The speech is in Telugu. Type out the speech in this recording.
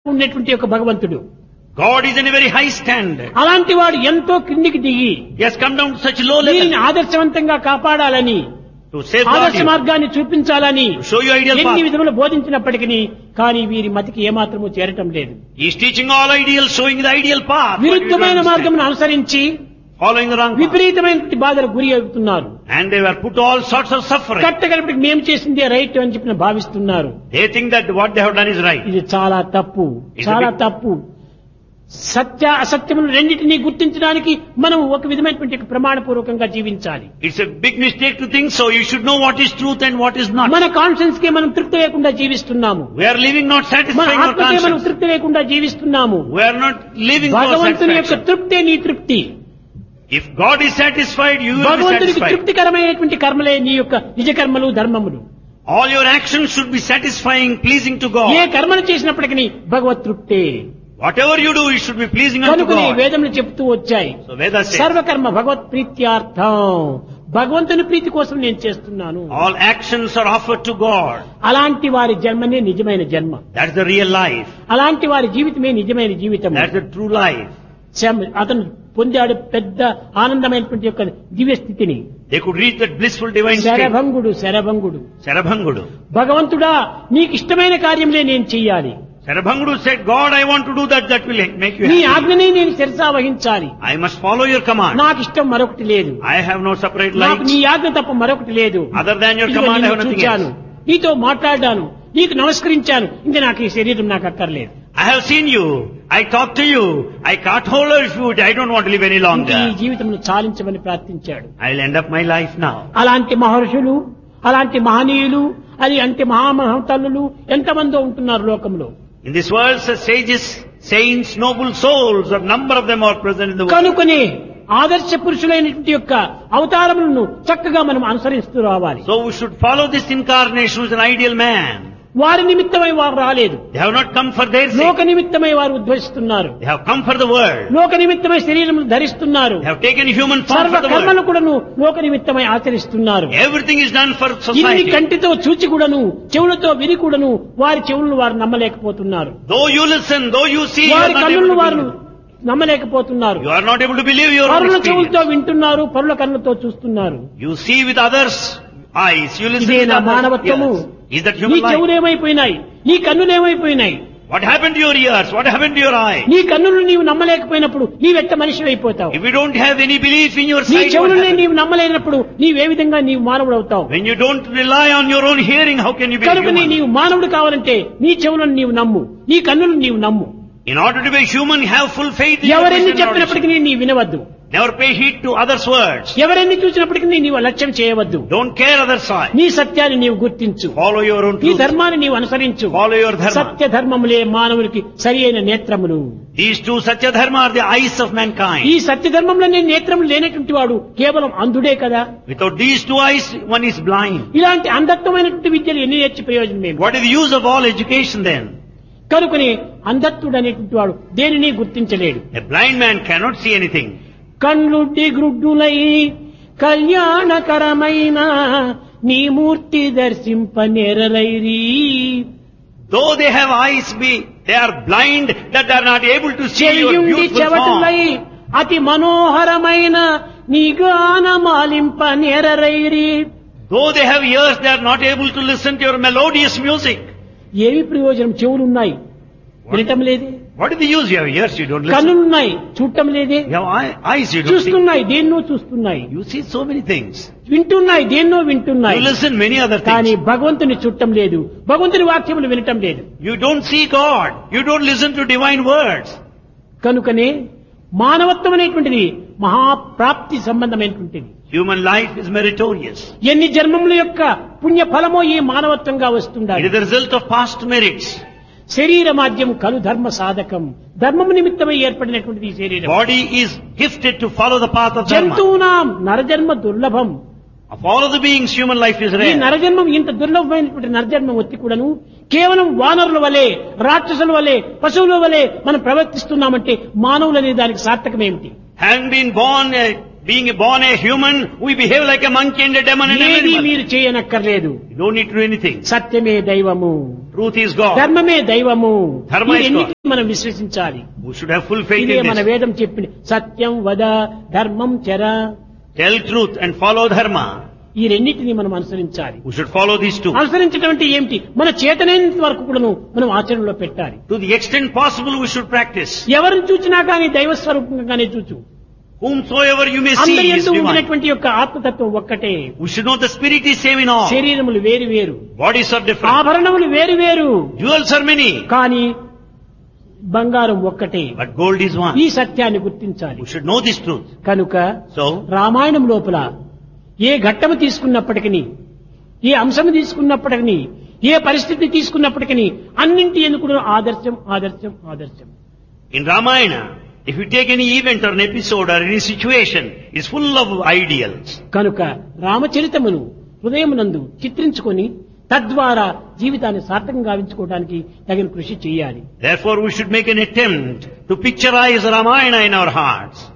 ఉన్నటువంటి ఒక భగవంతుడు. God is in a very high standard. అలాంటి వాడు ఎంతో కిందికి దిగి He has come down to such low level దీనిని ఆదర్శవంతంగా కాపాడాలని, to safeguard ఆదర్శ you, మార్గాన్ని చూపించాలని to show you ideal ఎన్ని path. విధములు బోధించినప్పటికీ కానీ వీరి మతికి ఏమాత్రము చేరటం లేదు. He is teaching all ideals, showing the ideal path. but we don't విరుద్ధమైన understand. మార్గమును అనుసరించి Following the wrong path. విపరీతమైన బాధలకు గురి అవుతున్నారు. And they were put to all sorts of suffering. కట్టగలిపి మేము చేసిందే రైట్ అని చెప్పి భావిస్తున్నారు. They think that what they have done is right. ఇది చాలా తప్పు, చాలా తప్పు. సత్య అసత్యములు రెండింటినీ గుర్తించడానికి మనం ఒక విధమైనటువంటి ప్రమాణపూర్వకంగా జీవించాలి. It's a big mistake to think so. You should know what is truth and what is not. మన కాన్షియన్స్ కి మనం తృప్తి లేకుండా జీవిస్తున్నాము. We are living not మన satisfying our ఆత్మకే మనం conscience. తృప్తి లేకుండా జీవిస్తున్నాము. We are not living for భగవంతుని యొక్క satisfaction. తృప్తే నీ తృప్తి. If God is satisfied, you will be భగవంతునికి satisfied. తృప్తికరమైనటువంటి కర్మలే నీ యొక్క నిజ కర్మలు ధర్మములు. All your actions should be satisfying, pleasing to A God. కర్మను చేసినప్పటికీ భగవత్ తృప్తే. Whatever you do, it should be pleasing unto కనుకనే God. వేదములు చెప్తూ వచ్చాయి, So Vedas says, సర్వకర్మ భగవత్ ప్రీత్యార్థం, భగవంతుని ప్రీతి కోసం నేను చేస్తున్నాను. all actions are offered to God. అలాంటి వారి జన్మనే నిజమైన జన్మ. That's the real life. అలాంటి వారి జీవితమే నిజమైన జీవితం. That's the true life. అతను పొందాడు పెద్ద ఆనందమైనటువంటి యొక్క దివ్య స్థితిని. They could reach that blissful divine state. శరభంగుడు శరభంగుడు Sarabhangudu. భగవంతుడా నీకు ఇష్టమైన కార్యములే నేను చెయ్యాలి, Sarabhangudu said, God, I want to do that. That will make you నీ happy. ఆజ్ఞనే నేను శిరసా వహించాలి, I must follow your command. నాకు ఇష్టం మరొకటి లేదు, I have no separate నాకు life. నీ ఆజ్ఞ తప్ప మరొకటి లేదు. Other than your ఇదిగో command, I నిన్ను have nothing చూచాను, else. నీతో మాట్లాడాను, నీకు నమస్కరించాను, ఇంకా నాకు ఈ శరీరం నాకు అక్కర్లేదు. I have seen you. I talked to you. I caught hold of you. I don't want to live any ఇంకా ఈ longer. జీవితంలో చాలించమని ప్రార్థించాడు. I'll end up my life now. అలాంటి మహర్షులు, అలాంటి మహనీయులు, అది అంటే మహామహతల్లులు ఎంతమందో ఉంటున్నారు లోకంలో. In this world, sages, saints, noble souls, a number of them are present in the world. కనుకనే ఆదర్శ పురుషులైనటువంటి యొక్క అవతారములను చక్కగా మనం అనుసరిస్తూ రావాలి. So we should follow this incarnation who is an ideal man. వారి నిమిత్తమై వారు రాలేదు, They have not come for their లోక sake. నిమిత్తమై వారు ఉద్భవిస్తున్నారు, They have come for the world. లోక నిమిత్తమై శరీరం ధరిస్తున్నారు, They have taken human form సర్వ for the కర్మలు world. కూడాను లోక నిమిత్తమై ఆచరిస్తున్నారు. Everything is done for ఇన్ని society. కంటితో చూచి కూడాను, చెవులతో విని కూడాను వారి చెవులను వారు నమ్మలేకపోతున్నారు, Though you listen, though you see, you are వారి not కన్నులను able to వారు believe. నమ్మలేకపోతున్నారు. You are not able to believe your own పరుల చెవులతో experience. వింటున్నారు, పరుల కన్నులతో చూస్తున్నారు. You see with others' eyes. You listen ఇదే with నా others' మానవత్వము. ears. Is that నీ human life? చెవులేమైపోయినాయి, నీ కన్నులేమైపోయినాయి, What happened to your ears? What happened to your eye? నీ కన్నులు నీవు నమ్మలేకపోయినప్పుడు నీవెట్ట మనిషి అయిపోతావు. If you don't have any belief in your నీ sight, what చెవులనే happens? నీవు నమ్మలేనప్పుడు నీవే విధంగా నీవు మానవుడు అవుతావు. When you don't rely on your own hearing, how can you be కనుక human? నీవు మానవుడు కావాలంటే నీ చెవులను నీవు నమ్ము, నీ కన్నులను నీవు నమ్ము. In order to be human, have full faith in your ఎవరెన్ని vision knowledge. చెప్పినప్పటికీ నీ వినవద్దు, Never pay heed to others' words. ఎవరెన్ని చూసినప్పటికీ నీవు లక్ష్యం చేయవద్దు. Don't care others' side. నీ సత్యాన్ని నీవు గుర్తించు, Follow your own నీ truth. ధర్మాన్ని నీవు అనుసరించు. Follow your dharma. సత్య ధర్మములే మానవునికి సరి అయిన నేత్రములు. These two Satya Dharma are the eyes of ఈ mankind. సత్య ధర్మంలోనే నేత్రములు లేనటువంటి వాడు కేవలం అంధుడే కదా. Without these two eyes, one is blind. ఇలాంటి అంధత్వమైనటువంటి విద్యలు ఎన్ని నేర్చి ప్రయోజనం ఏమి? What is the use of all education then? కనుకని అంధత్వుడు అనేటువంటి వాడు దేనిని గుర్తించలేడు. A blind man cannot see anything. కళ్ళుడ్డి గ్రుడ్డులై కళ్యాణకరమైన నీ మూర్తి దర్శింపనేరరైరి. Though they have eyes, they are blind that they are not able to see your చెయ్యుండి beautiful చెవటులై form. అతి మనోహరమైన నీ గానమాలింపనేరరైరి. Though they have ears, they are not able to listen to your melodious music. ఏమి ప్రయోజనం? చెవులున్నాయి, వినటం లేదే. What is the use? You have ears, you don't listen. కన్నులున్నాయి, చూడటం లేదే. You have eyes, you don't see. చూస్తున్నాయి, దేన్నో చూస్తున్నాయి. You see so many things. వింటున్నాయి, దేన్నో వింటున్నాయి. You listen many other కానీ things. భగవంతుని చుట్టం లేదు, భగవంతుని వాక్యములు వినటం లేదు. You don't see God. You don't listen to divine words. కనుకనే మానవత్వం అనేటువంటిది మహాప్రాప్తి సంబంధమైనటువంటిది. Human life is meritorious. ఎన్ని జన్మముల యొక్క పుణ్య ఫలమో ఈ మానవత్వంగా It వస్తుండాలి. is the result of past merits. శరీర మాధ్యం కలు ధర్మ సాధకం, ధర్మము నిమిత్తమై ఏర్పడినటువంటిది ఈ శరీరం. Body is gifted to follow the path of dharma. జంతువునాం నరజన్మ దుర్లభం. Of all of the beings, human life is ఈ rare. నరజన్మం ఇంత దుర్లభమైనటువంటి నరజన్మం వచ్చి కూడాను కేవలం వానరుల వలె, రాక్షసుల వలె, పశువుల వలె మనం ప్రవర్తిస్తున్నామంటే మానవులు అనే దానికి సార్థకం ఏమిటి? Having been being born a human, we behave like a monkey and a demon and an ఏది animal. మీరు చేయనక్కర్లేదు. You don't need to do anything. సత్యమే దైవము, Truth is God. ధర్మమే దైవము. Dharma is ఈ God. మనం విశ్వసించాలి. We should have full faith ఇదే in మన this. వేదం చెప్పింది. సత్యం వద, ధర్మం చర. Tell truth and follow dharma. ఈ రెండింటినీ మనం అనుసరించాలి. We should follow these two. అనుసరించడం అంటే ఏమిటి? మన చేతనైనంత వరకు కూడాను మనం ఆచరణలో పెట్టాలి. To the extent possible we should practice. ఎవరిని చూచినా కానీ దైవ స్వరూపంగానే చూచు. Whomsoever you may see అందరి is యందు divine. ఉండినటువంటి యొక్క ఆత్మతత్వం ఒక్కటే. We should know the spirit is same in all. శరీరములు వేరు వేరు, Bodies are different. ఆభరణములు వేరు వేరు, Jewels are many. కానీ బంగారం ఒక్కటే. But gold is one. ఈ సత్యాన్ని గుర్తించాలి. We should know this truth. కనుక So, రామాయణం లోపల ఏ ఘట్టము తీసుకున్నప్పటికీ, ఏ అంశము తీసుకున్నప్పటికీ, ఏ పరిస్థితి తీసుకున్నప్పటికీ అన్నింటి ఎందుకు ఆదర్శం ఆదర్శం ఆదర్శం. in Ramayana, if you take any event or an episode or any situation, it's full of ideals. కనుక రామచరితమును హృదయమునందు చిత్రించుకొని తద్వారా జీవితాన్ని సార్థకంగా గావించుకోవడానికి తగిన కృషి చేయాలి. Therefore, we should make an attempt to picturize Ramayana in our hearts.